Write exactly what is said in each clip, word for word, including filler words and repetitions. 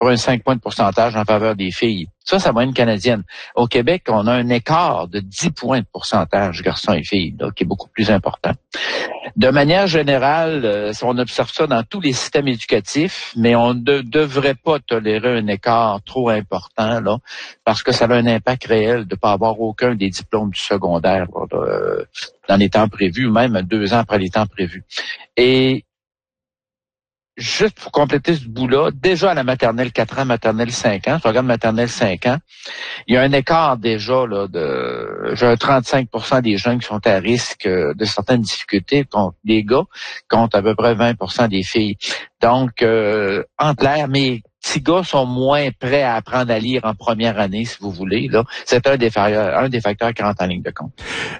pour un cinq points de pourcentage en faveur des filles. Ça, c'est la moyenne canadienne. Au Québec, on a un écart de dix points de pourcentage, garçons et filles, là, qui est beaucoup plus important. De manière générale, euh, on observe ça dans tous les systèmes éducatifs, mais on ne devrait pas tolérer un écart trop important, là, parce que ça a un impact réel de ne pas avoir aucun des diplômes du secondaire là, de, dans les temps prévus, ou même deux ans après les temps prévus. Et juste pour compléter ce bout-là, déjà à la maternelle quatre ans, maternelle cinq ans, si on regarde maternelle cinq ans, il y a un écart déjà là de j'ai un trente-cinq pour cent des jeunes qui sont à risque de certaines difficultés contre les gars, contre à peu près vingt pour cent des filles. Donc, euh, en clair, mes petits gars sont moins prêts à apprendre à lire en première année, si vous voulez. Là, c'est un des facteurs, un des facteurs qui rentre en ligne de compte.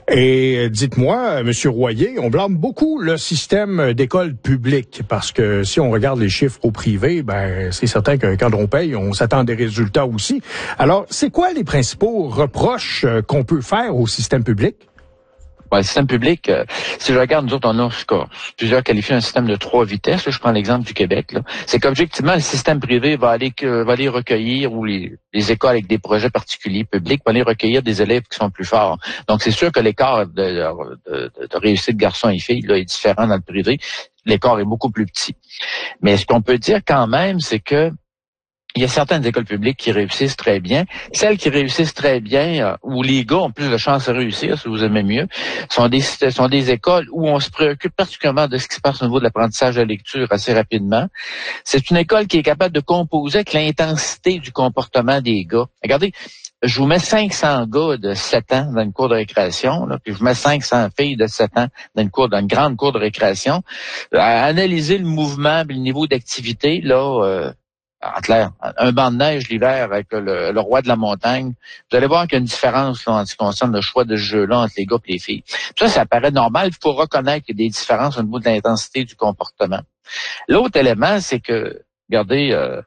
Et dites-moi, Monsieur Royer, on blâme beaucoup le système d'école publique parce que si on regarde les chiffres au privé, ben c'est certain que quand on paye, on s'attend à des résultats aussi. Alors, c'est quoi les principaux reproches qu'on peut faire au système public? Ouais, le système public, euh, si je regarde, nous autres, on a score. Plusieurs qualifient un système de trois vitesses. Là, je prends l'exemple du Québec. Là. C'est qu'objectivement, le système privé va aller que, va aller recueillir, ou les, les écoles avec des projets particuliers publics, vont aller recueillir des élèves qui sont plus forts. Donc, c'est sûr que l'écart de, de, de, de réussite de garçons et filles là, est différent dans le privé. L'écart est beaucoup plus petit. Mais ce qu'on peut dire quand même, c'est que il y a certaines écoles publiques qui réussissent très bien. Celles qui réussissent très bien, euh, où les gars ont plus de chances de réussir, si vous aimez mieux, sont des sont des écoles où on se préoccupe particulièrement de ce qui se passe au niveau de l'apprentissage de lecture assez rapidement. C'est une école qui est capable de composer avec l'intensité du comportement des gars. Regardez, je vous mets cinq cents gars de sept ans dans une cour de récréation, là, puis je vous mets cinq cents filles de sept ans dans une cour, dans une grande cour de récréation. À analyser le mouvement, le niveau d'activité, là. Euh, En clair, un banc de neige l'hiver avec le, le roi de la montagne, vous allez voir qu'il y a une différence là, en ce qui concerne le choix de ce jeu-là entre les gars et les filles. Ça, ça paraît normal. Il faut reconnaître qu'il y a des différences au niveau de l'intensité du comportement. L'autre élément, c'est que, regardez, euh,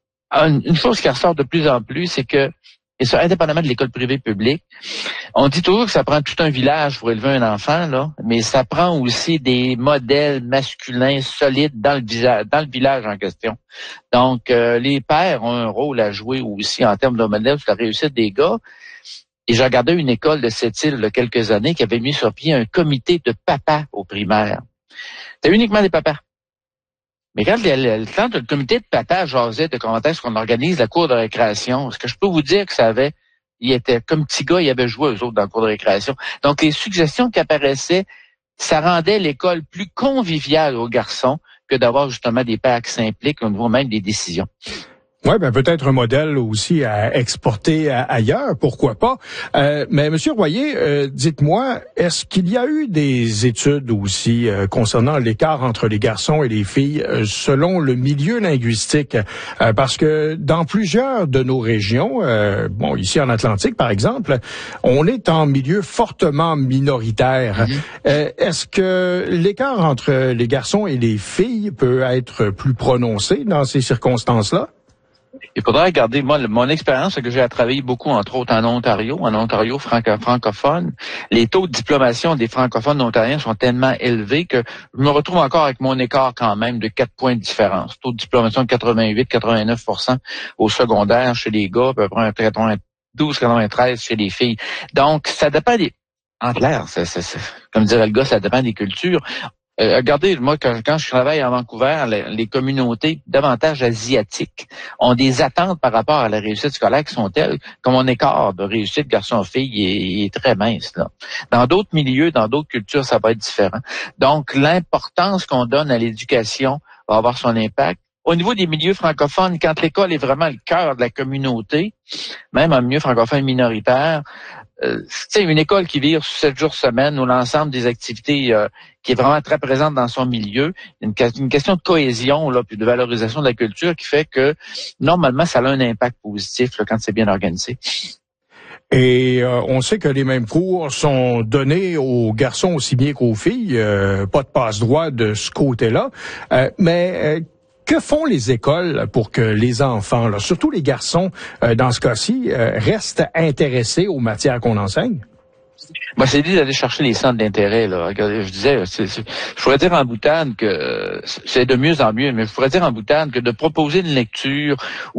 une chose qui ressort de plus en plus, c'est que, et ça, indépendamment de l'école privée publique, on dit toujours que ça prend tout un village pour élever un enfant, là, mais ça prend aussi des modèles masculins solides dans le village, dans le village en question. Donc, euh, les pères ont un rôle à jouer aussi en termes de modèle sur la réussite des gars. Et j'ai regardé une école de cette île il y a quelques années qui avait mis sur pied un comité de papas au primaire. C'était uniquement des papas. Mais quand le, quand le comité de papas jasait de comment est-ce qu'on organise la cour de récréation, est-ce que je peux vous dire que ça avait, il était comme petit gars, il avait joué eux autres dans la cour de récréation. Donc, les suggestions qui apparaissaient, ça rendait l'école plus conviviale aux garçons que d'avoir justement des pères qui s'impliquent au niveau même des décisions. Oui, ben peut-être un modèle aussi à exporter à, ailleurs, pourquoi pas. Euh, mais Monsieur Royer, euh, dites-moi, est-ce qu'il y a eu des études aussi euh, concernant l'écart entre les garçons et les filles euh, selon le milieu linguistique? Euh, parce que dans plusieurs de nos régions, euh, bon, ici en Atlantique par exemple, on est en milieu fortement minoritaire. Mm-hmm. Euh, est-ce que l'écart entre les garçons et les filles peut être plus prononcé dans ces circonstances-là? Il faudrait regarder, moi, le, mon expérience, c'est que j'ai travaillé beaucoup, entre autres, en Ontario, en Ontario franco- francophone. Les taux de diplomation des francophones ontariens sont tellement élevés que je me retrouve encore avec mon écart quand même de quatre points de différence. Taux de diplomation de quatre-vingt-huit à quatre-vingt-neuf pour cent au secondaire chez les gars, à peu près quatre-vingt-douze à quatre-vingt-treize chez les filles. Donc, ça dépend des... En clair, c'est, c'est, c'est, comme dirait le gars, ça dépend des cultures. Euh, regardez, moi, quand, quand je travaille à Vancouver, les, les communautés davantage asiatiques ont des attentes par rapport à la réussite scolaire qui sont telles que mon écart de réussite garçon-fille est, est très mince, là. Dans d'autres milieux, dans d'autres cultures, ça va être différent. Donc, l'importance qu'on donne à l'éducation va avoir son impact. Au niveau des milieux francophones, quand l'école est vraiment le cœur de la communauté, même en milieu francophone minoritaire, euh, c'est une école qui vire sept jours semaine où l'ensemble des activités euh, qui est vraiment très présente dans son milieu, une, une question de cohésion là, puis de valorisation de la culture qui fait que normalement ça a un impact positif là, quand c'est bien organisé. Et euh, on sait que les mêmes cours sont donnés aux garçons aussi bien qu'aux filles, euh, pas de passe-droit de ce côté-là, euh, mais euh, que font les écoles pour que les enfants, là, surtout les garçons, euh, dans ce cas-ci, euh, restent intéressés aux matières qu'on enseigne? Moi, c'est dit d'aller chercher les centres d'intérêt, là. Regardez, je disais, c'est, c'est, je pourrais dire en boutade que c'est de mieux en mieux, mais je pourrais dire en boutade que de proposer une lecture